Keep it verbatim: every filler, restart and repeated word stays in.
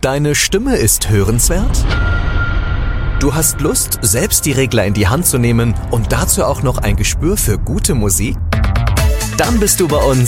Deine Stimme ist hörenswert? Du hast Lust, selbst die Regler in die Hand zu nehmen und dazu auch noch ein Gespür für gute Musik? Dann bist du bei uns